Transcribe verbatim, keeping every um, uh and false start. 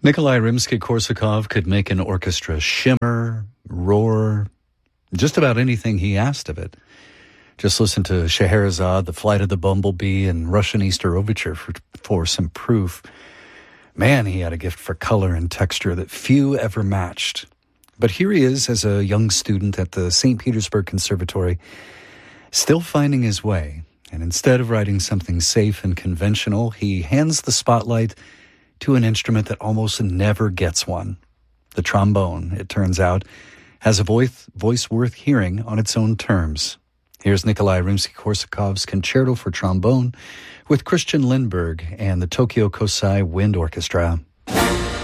Nikolai Rimsky-Korsakov could make an orchestra shimmer, roar, just about anything he asked of it. Just listen to Scheherazade, The Flight of the Bumblebee, and Russian Easter Overture for, for some proof. Man, he had a gift for color and texture that few ever matched. But here he is as a young student at the Saint Petersburg Conservatory, still finding his way. And instead of writing something safe and conventional, he hands the spotlight to an instrument that almost never gets one. The trombone, it turns out, has a voice, voice worth hearing on its own terms. Here's Nikolai Rimsky-Korsakov's Concerto for Trombone with Christian Lindberg and the Tokyo Kosai Wind Orchestra.